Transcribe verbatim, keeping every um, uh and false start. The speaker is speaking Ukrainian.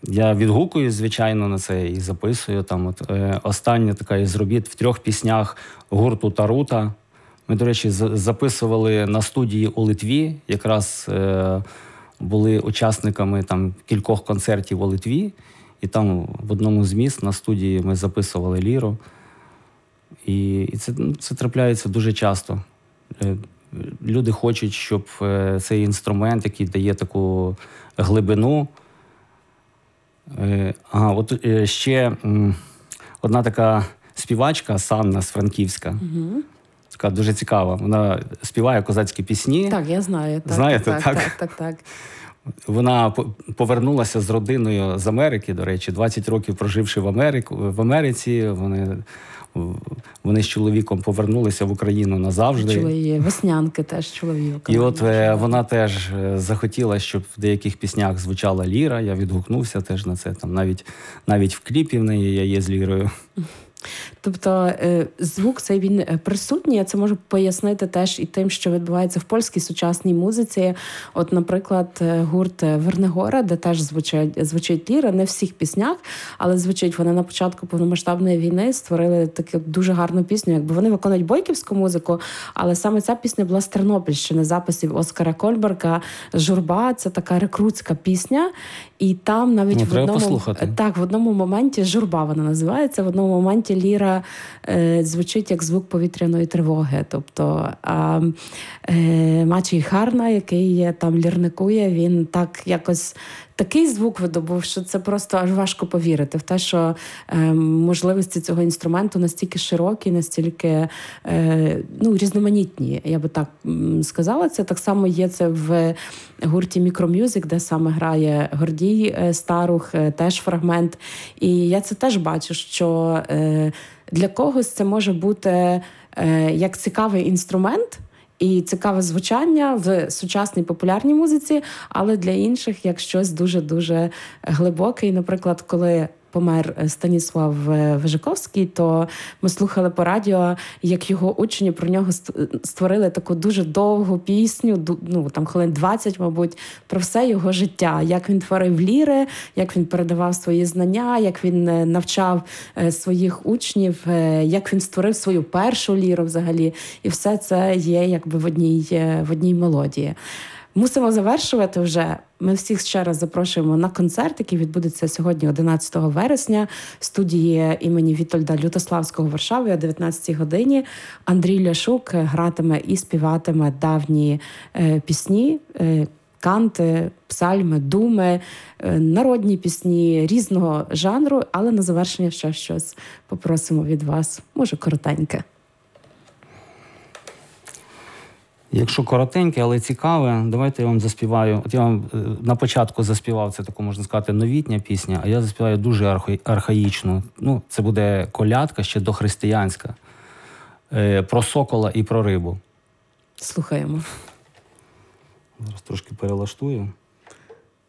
Я відгукую, звичайно, на це і записую. Там от, е, остання така із робіт в трьох піснях гурту Тарута. Ми, до речі, записували на студії у Литві. Якраз е, були учасниками там кількох концертів у Литві. І там в одному з міст на студії ми записували ліру. І, і це, це трапляється дуже часто. Е, люди хочуть, щоб е, цей інструмент, який дає таку глибину. Е, ага, от е, ще м, одна така співачка, Санна з Франківська. Угу. Така дуже цікава. Вона співає козацькі пісні. Так, я знаю. Так, Знаєте, так, так? Так, так, так. Вона повернулася з родиною з Америки, до речі, двадцять років проживши в, Америку, в Америці. Вони, вони з чоловіком повернулися в Україну назавжди. Чула її веснянки теж чоловіка. І от вона теж захотіла, щоб в деяких піснях звучала ліра. Я відгукнувся теж на це. Там навіть, навіть в кліпі в неї я є з лірою. Тобто звук цей він присутній, я це можу пояснити теж і тим, що відбувається в польській сучасній музиці. От, наприклад, гурт Вернегора, де теж звучить, звучить ліра, не в всіх піснях, але звучить. Вони на початку повномасштабної війни створили таку дуже гарну пісню, якби вони виконують бойківську музику, але саме ця пісня була з Тернопільщини, записів Оскара Кольберга. «Журба» — це така рекрутська пісня, і там навіть ну, в одному, так, в одному моменті «Журба» вона називається, в одному моменті ліра е, звучить як звук повітряної тривоги. Тобто а, е, Мачій Харна, який там лірникує, він так якось такий звук видобув, що це просто аж важко повірити в те, що е, можливості цього інструменту настільки широкі, настільки е, ну, різноманітні, я би так сказала. Це так само є це в гурті Micromüzik, де саме грає Гордій Старух, теж фрагмент. І я це теж бачу, що е, для когось це може бути е, як цікавий інструмент, і цікаве звучання в сучасній популярній музиці, але для інших як щось дуже-дуже глибоке. І, наприклад, коли помер Станіслав Вижиковський, то ми слухали по радіо, як його учні про нього створили таку дуже довгу пісню, ну там хвилин двадцять, мабуть, про все його життя. Як він творив ліри, як він передавав свої знання, як він навчав своїх учнів, як він створив свою першу ліру взагалі. І все це є якби в одній, в одній мелодії. Мусимо завершувати вже. Ми всіх ще раз запрошуємо на концерт, який відбудеться сьогодні, одинадцятого вересня, в студії імені Вітольда Лютославського в Варшаві о дев'ятнадцятій годині. Андрій Ляшук гратиме і співатиме давні е, пісні, е, канти, псальми, думи, е, народні пісні різного жанру, але на завершення ще щось попросимо від вас, може коротеньке. Якщо коротеньке, але цікаве, давайте я вам заспіваю. От я вам на початку заспівав, це таку, можна сказати, новітня пісня, а я заспіваю дуже архаїчну. Ну, це буде колядка, ще дохристиянська, про сокола і про рибу. Слухаємо. Зараз трошки перелаштую.